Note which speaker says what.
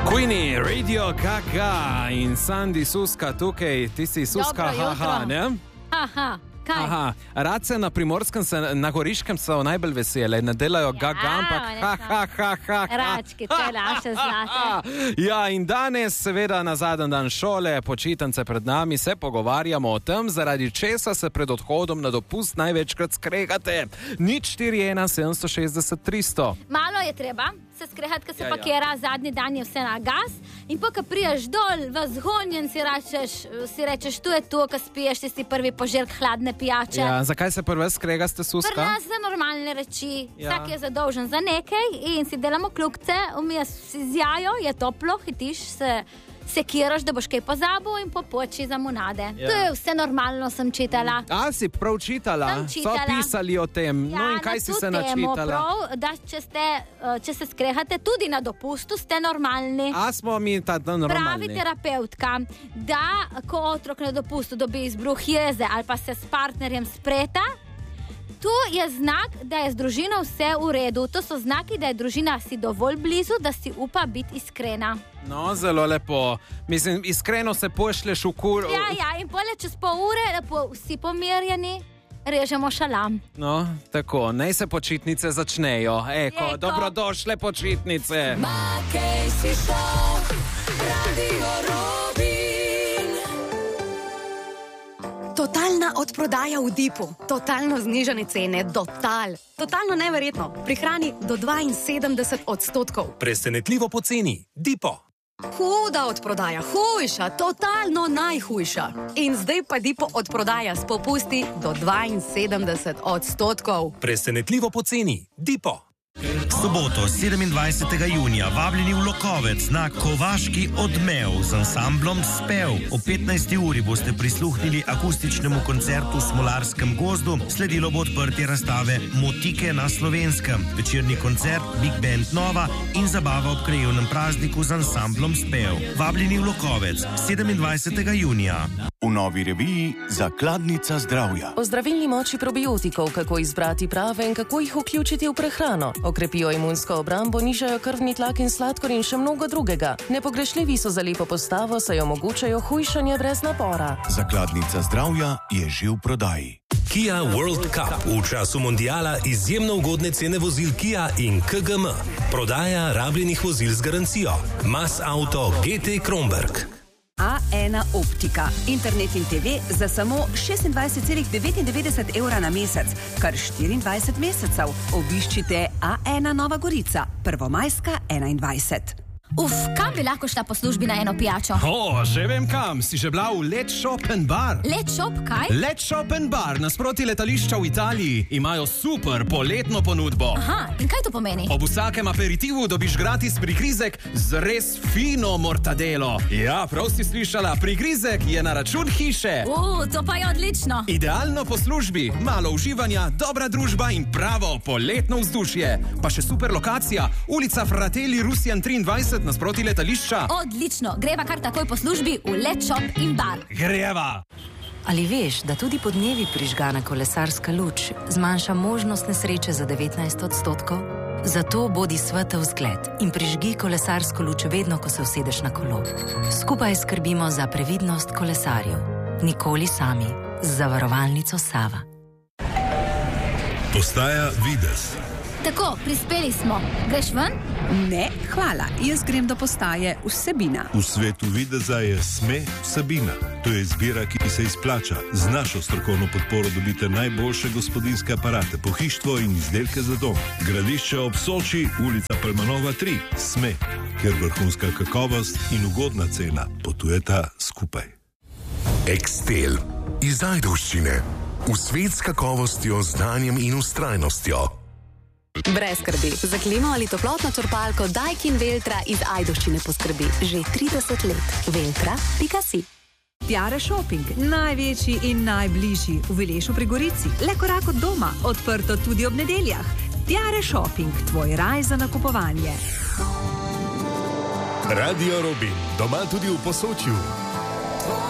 Speaker 1: Queenie, Radio Gaga in Sandy Suska tukaj, ti si Suska, haha, ne?
Speaker 2: Haha, kaj?
Speaker 1: Aha, radce na Primorskem, na Goriškem so najbolj vesele, ne delajo Gaga, ampak ha.
Speaker 2: Rački, to je naše zlate.
Speaker 1: Ja, in danes, seveda, na zadnji dan šole, počitnice pred nami, se pogovarjamo o tem, zaradi česa se pred odhodom na dopust največkrat skregate. 041 760 300.
Speaker 2: Malo je treba se skregati, ker se pakira, zadnji dan je vse na gas in pa, ko priješ dol v zgonjen, si rečeš, tu je to, ko spiješ, ti si prvi požirk hladne pijače.
Speaker 1: Ja, zakaj se prve skregaste, Suska?
Speaker 2: Pri nas za normalne reči. Vsak je zadolžen za nekaj in si delamo kljukce, umije si zjajo, je toplo, hitiš, se kiraš, da boš kaj pozabil in popoči za monade. To je vse normalno, sem čitala.
Speaker 1: A, si prav čitala? So pisali o tem.
Speaker 2: Ja,
Speaker 1: no in kaj si se načitala?
Speaker 2: Prav, da če se skrehate tudi na dopustu, ste normalni.
Speaker 1: A smo mi normalni?
Speaker 2: Pravi terapeutka, da ko otrok na dopustu dobi izbruh jeze ali pa se s partnerjem spreta, to je znak, da je z družino vse v redu. To so znaki, da je družina si dovolj blizu, da si upa biti iskrena.
Speaker 1: No, zelo lepo. Mislim, iskreno se pošleš v kur...
Speaker 2: Ja, in pole čez pol ure, vsi pomirjeni, režemo šalam.
Speaker 1: No, tako, naj se počitnice začnejo. Eko, dobrodošle počitnice.
Speaker 3: Makej si šel, Radio Robin.
Speaker 4: Totalna odprodaja v Dipu, totalno znižane cene, totalno neverjetno, pri hrani do 72%.
Speaker 5: Presenetljivo poceni, Dipo.
Speaker 4: Huda odprodaja, hujša, totalno najhujša. In zdaj pa Dipo odprodaja s popusti do 72%.
Speaker 5: Presenetljivo poceni, Dipo.
Speaker 6: Soboto, 27. junija, vabljeni v Lokovec na Kovaški odmev z ansamblom Spev. O 15. uri boste prisluhnili akustičnemu koncertu v Smolarskem gozdu, sledilo bo odprtje razstave Motike na Slovenskem, večerni koncert Big Band Nova in zabava ob krajevnem prazniku z ansamblom Spev. Vabljeni v Lokovec, 27. junija.
Speaker 7: V novi reviji Zakladnica zdravja.
Speaker 8: O zdravilni moči probiotikov, kako izbrati prave in kako jih vključiti v prehrano. Okrepijo imunsko obrambo, nižajo krvni tlak in sladkor in še mnogo drugega. Nepogrešljivi so za lepo postavo, saj omogočajo hujšanje brez napora.
Speaker 7: Zakladnica zdravja je že v prodaji.
Speaker 5: Kia World Cup v času mondiala izjemno ugodne cene vozil Kia in KGM. Prodaja rabljenih vozil z garancijo. Mas Auto GT Kronberg.
Speaker 9: A1 Optika. Internet in TV za samo 26,99 € na mesec, kar 24 mesecev. Obiščite A1 Nova Gorica, Prvomajska 21.
Speaker 2: Kam bi lahko šla po službi na eno pijačo?
Speaker 1: Že vem kam. Si že bila v Let Shop & Bar?
Speaker 2: Let Shop, kaj?
Speaker 1: Let Shop & Bar, nasproti letališča v Italiji, imajo super poletno ponudbo.
Speaker 2: Aha, in kaj to pomeni?
Speaker 1: Ob vsakem aperitivu dobiš gratis prigrizek z res fino mortadelo. Ja, prav si slišala, prigrizek je na račun hiše.
Speaker 2: To pa je odlično.
Speaker 1: Idealno po službi, malo uživanja, dobra družba in pravo poletno vzdušje. Pa še super lokacija, ulica Fratelli Rusijan 23, nasproti letališča.
Speaker 2: Odlično, greva kar takoj po službi v Let Shop & Bar.
Speaker 1: Greva!
Speaker 10: Ali veš, da tudi podnevi prižgana kolesarska luč zmanjša možnost nesreče za 19%? Zato bodi svetel zgled in prižgi kolesarsko luč vedno, ko se usedeš na kolo. Skupaj skrbimo za previdnost kolesarjev. Nikoli sami. Z zavarovalnico Sava.
Speaker 11: Postaja Videz.
Speaker 2: Tako, prispeli smo. Greš ven?
Speaker 9: Ne, hvala. Jaz grem do postaje Vsebina.
Speaker 11: V svetu videza je SME Vsebina. To je izbira, ki se izplača. Z našo strokovno podporo dobite najboljše gospodinjske aparate, pohištvo in izdelke za dom. Gradišče ob Soči, ulica Palmanova 3. SME, kjer vrhunska kakovost in ugodna cena potujeta skupaj.
Speaker 12: Extel iz Ajdovščine. V svet s kakovostjo, znanjem in vztrajnostjo.
Speaker 4: Brez skrbi. Za klimo ali toplotno črpalko Daikin Veltra iz Ajdovščine poskrbi že 30 let. Veltra.si.
Speaker 9: Tiare Shopping, največji in najbližji v Vilešu pri Gorici. Le korak od doma, odprto tudi ob nedeljah. Tiare Shopping, tvoj raj za nakupovanje.
Speaker 5: Radio Robin, doma tudi v Posočju.